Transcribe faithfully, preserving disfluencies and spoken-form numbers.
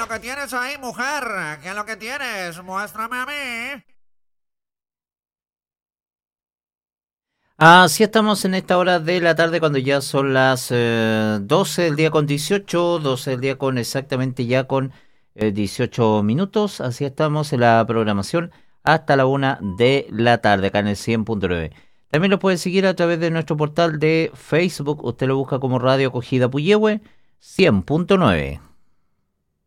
lo que tienes ahí, mujer? ¿Qué es lo que tienes? Muéstrame a mí. Así estamos en esta hora de la tarde cuando ya son las eh, doce del día con dieciocho, doce del día con exactamente ya con eh, dieciocho minutos. Así estamos en la programación hasta la una de la tarde acá en el cien punto nueve. También lo puede seguir a través de nuestro portal de Facebook. Usted lo busca como Radio Acogida Puyehue cien punto nueve.